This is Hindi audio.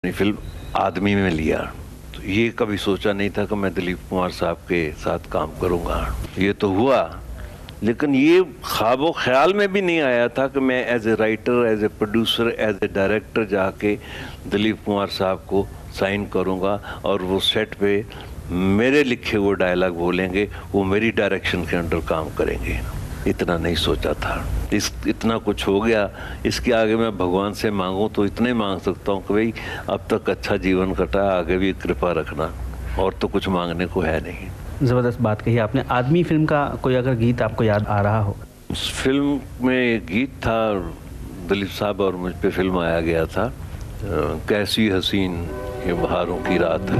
फिल्म आदमी में लिया तो ये कभी सोचा नहीं था कि मैं दिलीप कुमार साहब के साथ काम करूंगा। ये तो हुआ, लेकिन ये ख्वाबो ख्याल में भी नहीं आया था कि मैं as a writer, as a producer, as a director जाके दिलीप कुमार साहब को साइन करूंगा और वो सेट पे मेरे लिखे हुए डायलॉग बोलेंगे, वो मेरी डायरेक्शन के अंडर काम करेंगे। इतना नहीं सोचा था। इतना कुछ हो गया। इसके आगे मैं भगवान से मांगूं तो इतने मांग सकता हूं कि भाई अब तक अच्छा जीवन कटा, आगे भी कृपा रखना, और तो कुछ मांगने को है नहीं। ज़बरदस्त बात कही आपने। आदमी फिल्म का कोई अगर गीत आपको याद आ रहा हो? उस फिल्म में एक गीत था, दिलीप साहब और मुझ पे फिल्म आया गया था, कैसी हसीन ये बहारों की रात है।